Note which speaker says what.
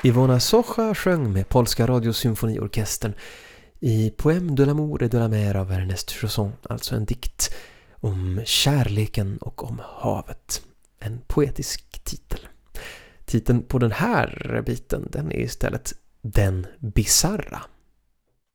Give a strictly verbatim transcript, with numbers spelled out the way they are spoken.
Speaker 1: Ivona Socha sjöng med Polska radiosymfoniorkestern i Poème de l'amour et de la mer av Ernest Chausson, alltså en dikt om kärleken och om havet. En poetisk titel. Titeln på den här biten, den är istället Den bizarra.